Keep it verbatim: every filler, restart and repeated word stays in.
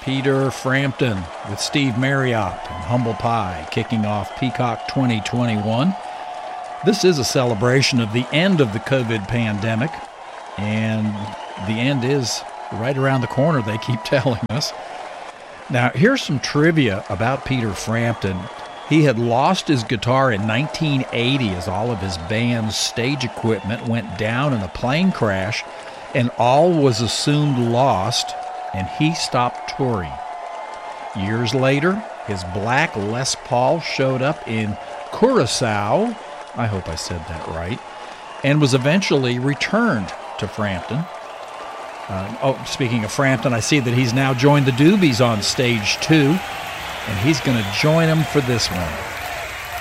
Peter Frampton with Steve Marriott and Humble Pie kicking off Peacock twenty twenty-one. This is a celebration of the end of the COVID pandemic, and the end is right around the corner, they keep telling us. Now, here's some trivia about Peter Frampton. He had lost his guitar in nineteen eighty as all of his band's stage equipment went down in a plane crash, and all was assumed lost, and he stopped touring. Years later, his black Les Paul showed up in Curacao, I hope I said that right, and was eventually returned to Frampton. Uh, oh, speaking of Frampton, I see that he's now joined the Doobies on stage two, and he's going to join them for this one.